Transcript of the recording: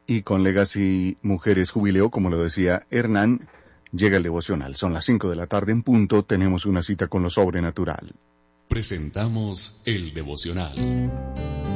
Y con Legacy Mujeres Jubileo, como lo decía Hernán, llega el devocional. Son las 5 de la tarde en punto, tenemos una cita con lo sobrenatural. Presentamos el devocional.